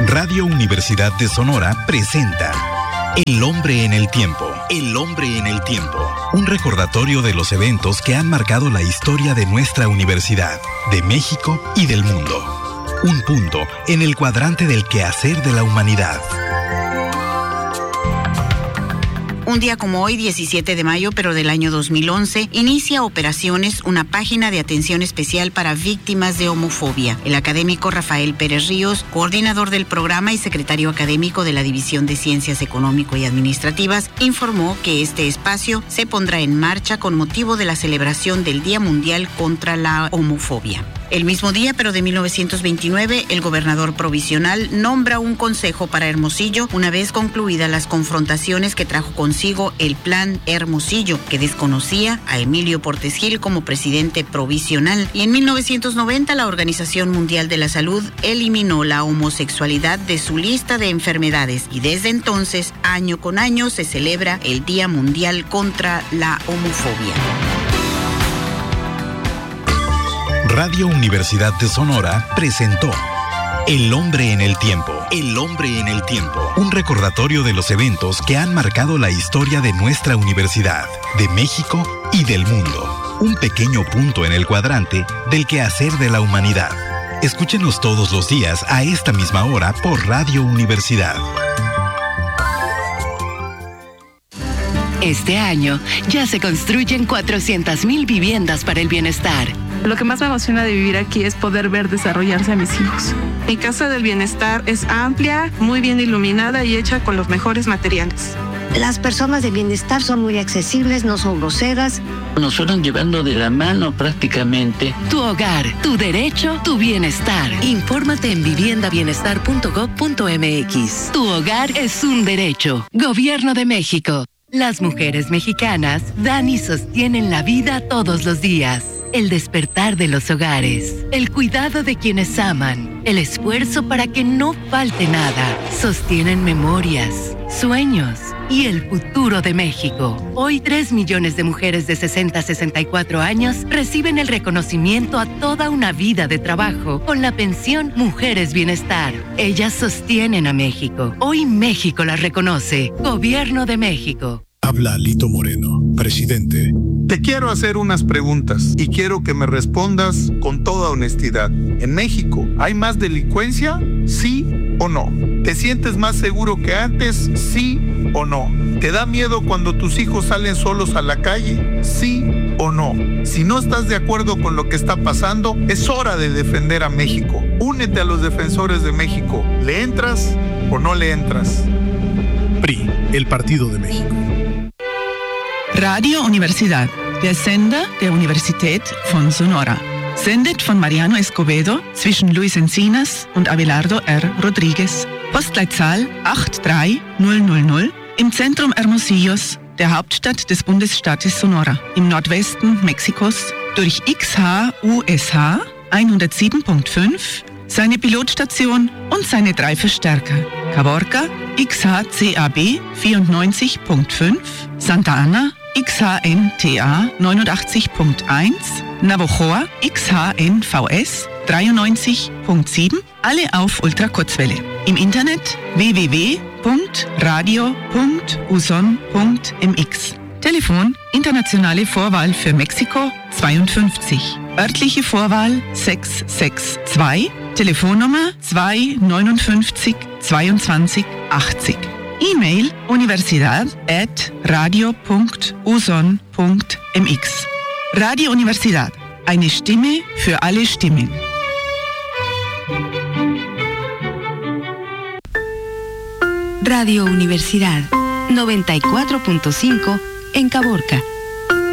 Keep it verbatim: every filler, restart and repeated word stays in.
Radio Universidad de Sonora presenta El hombre en el tiempo. El hombre en el tiempo. Un recordatorio de los eventos que han marcado la historia de nuestra universidad, de México y del mundo. Un punto en el cuadrante del quehacer de la humanidad. Un día como hoy, diecisiete de mayo, pero del año dos mil once, inicia operaciones una página de atención especial para víctimas de homofobia. El académico Rafael Pérez Ríos, coordinador del programa y secretario académico de la División de Ciencias Económico y Administrativas, informó que este espacio se pondrá en marcha con motivo de la celebración del Día Mundial contra la Homofobia. El mismo día, pero de mil novecientos veintinueve, el gobernador provisional nombra un consejo para Hermosillo una vez concluidas las confrontaciones que trajo consigo el Plan Hermosillo, que desconocía a Emilio Portes Gil como presidente provisional. Y en mil novecientos noventa, la Organización Mundial de la Salud eliminó la homosexualidad de su lista de enfermedades y desde entonces, año con año, se celebra el Día Mundial contra la Homofobia. Radio Universidad de Sonora presentó El hombre en el tiempo. El hombre en el tiempo. Un recordatorio de los eventos que han marcado la historia de nuestra universidad, de México y del mundo. Un pequeño punto en el cuadrante del quehacer de la humanidad. Escúchenos todos los días a esta misma hora por Radio Universidad. Este año ya se construyen cuatrocientas mil viviendas para el bienestar. Lo que más me emociona de vivir aquí es poder ver desarrollarse a mis hijos. Mi Casa del Bienestar es amplia, muy bien iluminada y hecha con los mejores materiales. Las personas de bienestar son muy accesibles, no son groseras. Nos fueron llevando de la mano prácticamente. Tu hogar, tu derecho, tu bienestar. Infórmate en vivienda bienestar punto gob punto eme equis. Tu hogar es un derecho. Gobierno de México. Las mujeres mexicanas dan y sostienen la vida todos los días. El despertar de los hogares, el cuidado de quienes aman, el esfuerzo para que no falte nada, sostienen memorias, sueños y el futuro de México. Hoy tres millones de mujeres de sesenta a sesenta y cuatro años reciben el reconocimiento a toda una vida de trabajo con la pensión Mujeres Bienestar. Ellas sostienen a México. Hoy México las reconoce. Gobierno de México. Habla Lito Moreno, presidente. Te quiero hacer unas preguntas y quiero que me respondas con toda honestidad. ¿En México hay más delincuencia? ¿Sí o no? ¿Te sientes más seguro que antes? ¿Sí o no? ¿Te da miedo cuando tus hijos salen solos a la calle? ¿Sí o no? Si no estás de acuerdo con lo que está pasando, es hora de defender a México. Únete a los defensores de México. ¿Le entras o no le entras? P R I, el Partido de México. Radio Universidad, der Sender der Universität von Sonora. Sendet von Mariano Escobedo zwischen Luis Encinas und Abelardo R. Rodriguez. Postleitzahl acht drei null null null im Zentrum Hermosillos, der Hauptstadt des Bundesstaates Sonora, im Nordwesten Mexikos, durch X H U S H hundertsieben Komma fünf, seine Pilotstation und seine drei Verstärker. Caborca X H C A B vierundneunzig Komma fünf, Santa Ana X H N T A neunundachtzig Komma eins, Navojoa X H N V S dreiundneunzig Komma sieben, alle auf Ultrakurzwelle. Im Internet w w w punkt radio punkt uson punkt m x. Telefon internationale Vorwahl für Mexiko zweiundfünfzig. Örtliche Vorwahl sechs sechs zwei. Telefonnummer zwei neunundfünfzig zweiundzwanzig achtzig. E-Mail universidad at radio punkt uson punkt m x. Radio Universidad, eine Stimme für alle Stimmen. Radio Universidad noventa y cuatro punto cinco en Caborca.